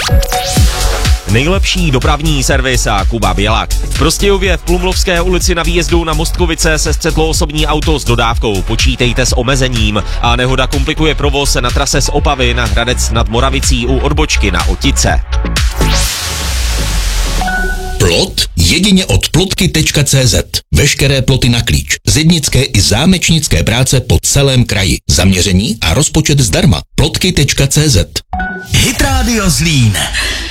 Nejlepší dopravní servis a Kuba Bělak. V Prostějově v Plumlovské ulici na výjezdu na Mostkovice se střetlo osobní auto s dodávkou. Počítejte s omezením. A nehoda komplikuje provoz na trase z Opavy na Hradec nad Moravicí u odbočky na Otice. Plot jedině od plotky.cz. Veškeré ploty na klíč. Zednické i zámečnické práce po celém kraji. Zaměření a rozpočet zdarma. Plotky.cz. Hit Radio Zlín.